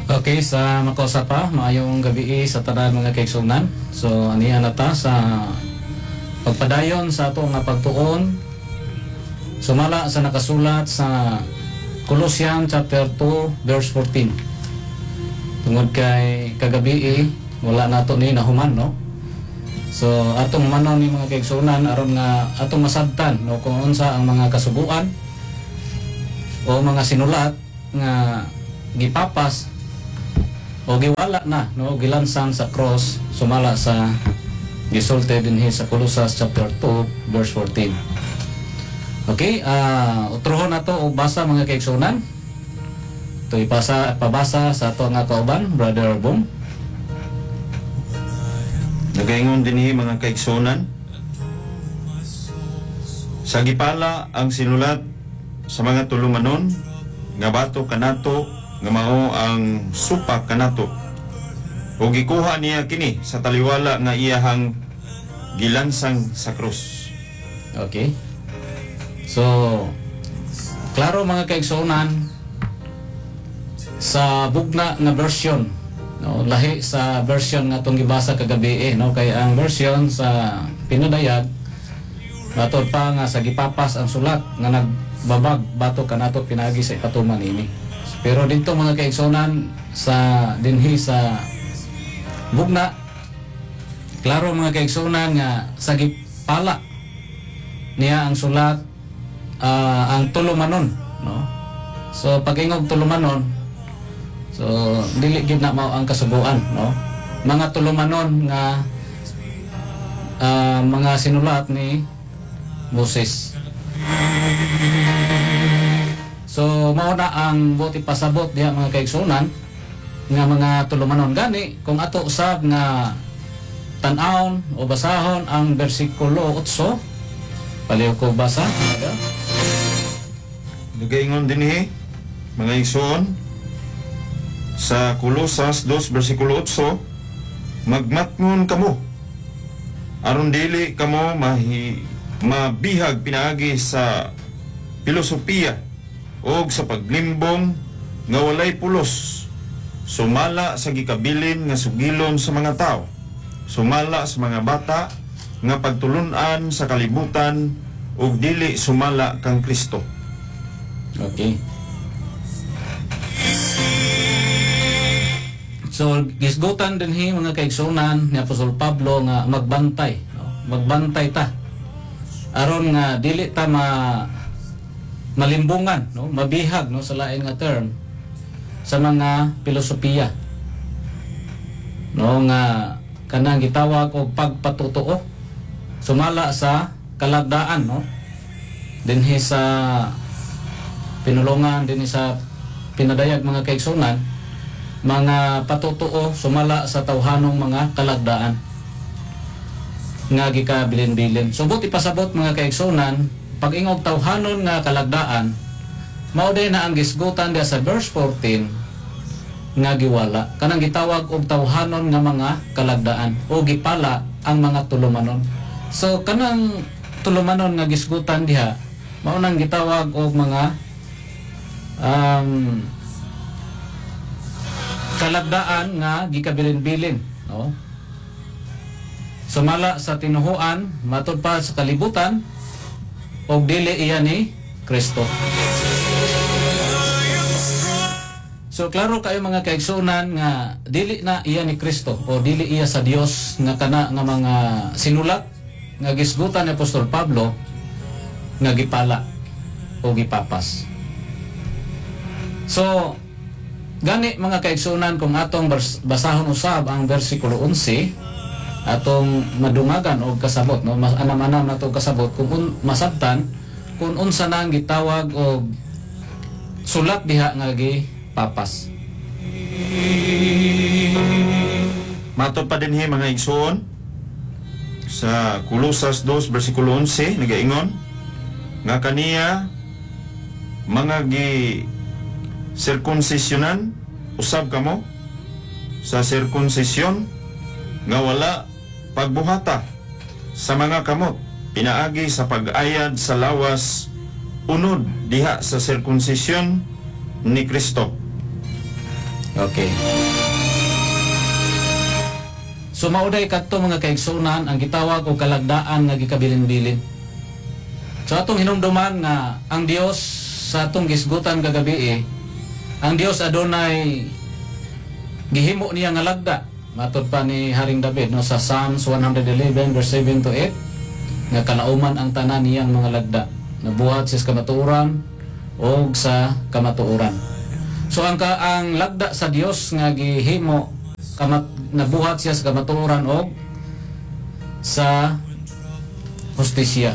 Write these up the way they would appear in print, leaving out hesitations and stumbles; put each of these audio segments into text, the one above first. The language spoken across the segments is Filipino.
Okay, sa makosa pa, maayong gabi sa tanan mga kaigsunan. So, aniya na ta sa pagpadayon sa ato nga pagtuon. Sumala sa nakasulat sa Colossians chapter 2 verse 14. Tungod kay kagabi wala nato ni nahuman, no? So, atong manon ni mga kaigsunan aron nga atong masabtan, no, kung unsa ang mga kasubuan o mga sinulat nga gipapas o giwala na, no, gilansang sa cross sumala sa gisulti dinhi sa Colossians chapter 2 verse 14. Okay, utrohon nato og basa mga kaigsunan. Ito pabasa sa ato nga kauban, Brother Bong. Nagaingon dinhi mga kaigsunan, sa gipala ang sinulat sa mga tulumanon nga bato kanato nga mao ang supak kanato, o gikuha niya kini sa taliwala nga iyahang gilansang sa krus. Okay. So, klaro mga kaigsunan, sa bugna nga version, no, lahi sa version nga itong gibasa kagabi, no, kay ang version sa pinadayag bato pa nga sa gipapas ang sulat nga nagbabag bato kanato pinagi sa ipatuman ini. Pero dito mga kaigsunan sa dinhi sa bugna, klaro mga kaigsunan nga sa gipala niya ang sulat, ang tulumanon, no? So pag-ingog tulumanon, so dili gid na mao ang kasubuan, no? Mga tulumanon nga mga sinulat ni Moses. So mao na ang buti pasabot diha mga kaigsunan nga mga tulumanon gani kung ato usab nga tan-awon o basahon ang bersikulo 8. Paliw ko basa. Nagaingon dinhi mga igsoon sa Colosas 2 versikulo 8, magmatngon kamo aron dili kamo mabihag pinaagi sa filosofiya og sa paglimbong nga walay pulos, sumala sa gikabilin nga sugilon sa mga tao, sumala sa mga bata nga pagtulun-an sa kalibutan ug dili sumala kang Kristo. Okay. So gisgutan dinhi mga kaigsunan ni Apostol Pablo nga magbantay, no? Magbantay ta aron nga dili ta malimbungan, no, mabihag, no, sa lain nga term sa mga filosofiya, no, nga kanang gitawag og pagpatutuo sumala sa kalagdaan, no, dinhi sa pinulungan dinhi sa pinadayag mga kaigsunan, mga patutuo sumala sa tawhanong mga kalagdaan nga gikabilin-bilin. So buti pasabot mga kaigsunan, pag-ingog tawhanon nga kalagdaan, mao din na ang gisgutan diya sa verse 14 nga giwala kanang gitawag og tawhanon nga mga kalagdaan o gipala ang mga tulumanon. So kanang tulumanon nga gisgutan diha mao nang gitawag og mga kalagdaan nga gikabilin-bilin, no? Sumala sa tinuhuan matud pa sa kalibutan og dili iya ni Kristo. So klaro kayo mga kaigsunan nga dili na iya ni Kristo o dili iya sa Dios nga kana nga mga sinulat nga gisgutan ni Apostol Pablo nga gipala o gipapas. So gani mga kaigsunan, kung atong basahon usab ang bersikulo 11 atong madungagan og kasabot, no, mas anam-anam nato kasabot kung masabtan kung unsa nang gitawag og sulat diha nga gipapas. Mato pa dinhi mga igsoon sa Colosas 2 versikulo 11 nagaingon nga kaniya mga sirkunsisyonan usab kamo sa sirkunsisyon nga wala pagbuhata sa mga kamot pinaagi sa pag-ayad sa lawas unod diha sa sirkunsisyon ni Kristo. Okay. So mauday kadto mga kaigsunan ang gitawag og kalagdaan nga gikabilin-bilin. So atong hinumduman nga ang Dios sa atong gisgutan kagabi ang Dios adunay gihimo niya nga lagda. Matod pa ni Haring David no sa Psalms 111 verse 7 to 8 nga kalauman ang tanan niyang mga lagda. Nabuhat siya sa kamatuoran o sa kamatuoran. So ang lagda sa Dios nga gihimo nabuhat siya sa kamatuoran o sa hustisya.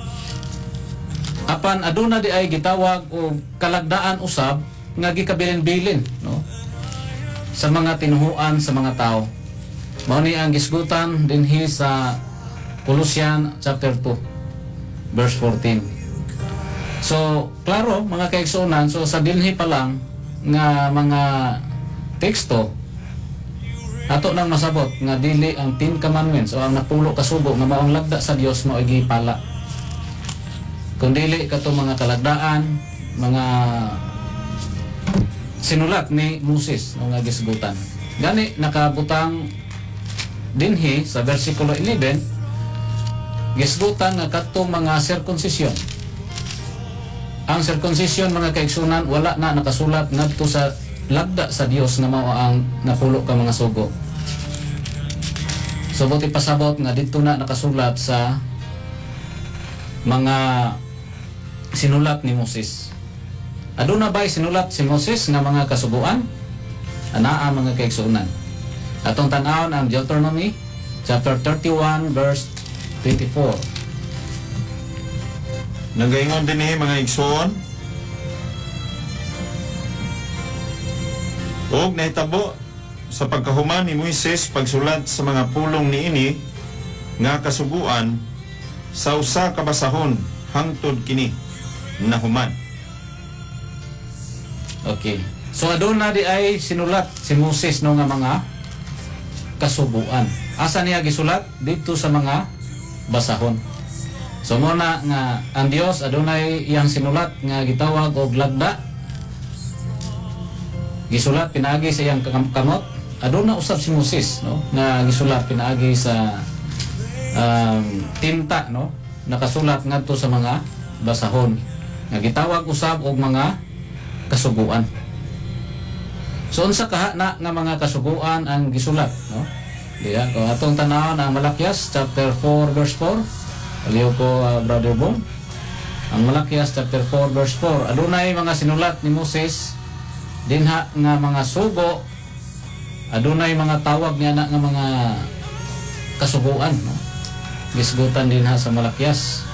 Apan aduna di ay gitawag og kalagdaan usab nga gikabilin-bilin no sa mga tinuhuan sa mga tao. Mao ni ang gisgutan dinhi sa Colossians chapter 2 verse 14. So klaro mga kaigsunan, so sa dinhi pa lang nga mga teksto ato nang masabot nga dili ang 10 commandments o ang napulo kasugo nga maong lagda sa Dios mao gipala. Kung dili kato mga kalagdaan, mga sinulat ni Moses nga gisgutan. Gani nakabutang dinhi sa bersikulo 11 gisgutan nga kadtong mga circumcision. Ang circumcision mga kaigsunan wala na nakasulat ngadto sa lagda sa Dios nga mao ang napulo ka mga sugo. So buti pasabot nga dito na nakasulat sa mga sinulat ni Moses. Aduna ba'y sinulat si Moses nga mga kasuguan? Anaa mga kaigsunan. Atong tan-awon ang Deuteronomy chapter 31 verse 24. Nagaingon din mga igsoon. Og nahitabo sa pagkahuman ni Moises pagsulat sa mga pulong niini nga kasuguan sa usa ka basahon hangtod kini nahuman. Okay. So aduna di ay sinulat si Moses no nga mga kasuguan. Asa niya gisulat? Dito sa mga basahon. So muna nga ang Dios adunay iyang sinulat nga gitawag og lagda. Gisulat pinaagi sa iyang kamot. Aduna usab si Moses no nga gisulat pinaagi sa tinta no nakasulat ngadto sa mga basahon nga gitawag usab og mga kasuguan. So unsa kaha na nga mga kasuguan ang gisulat no? Diya ko atong tan-awon ang Malakias chapter 4 verse 4. Aliw ko Brother Bong. Ang Malakias chapter 4 verse 4 adunay mga sinulat ni Moses dinha nga mga sugo, adunay mga tawag niya na nga mga kasuguan no? Gisgutan dinha sa Malakias